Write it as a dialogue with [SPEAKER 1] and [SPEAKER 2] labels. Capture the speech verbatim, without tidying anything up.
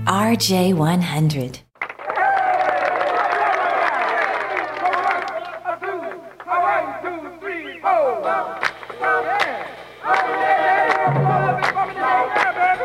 [SPEAKER 1] R J one hundred.
[SPEAKER 2] One, two, three, four.